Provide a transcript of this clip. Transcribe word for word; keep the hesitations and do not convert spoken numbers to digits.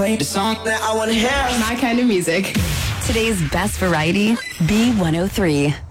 The song that I want to hear. My kind of music. Today's best variety, B one oh three.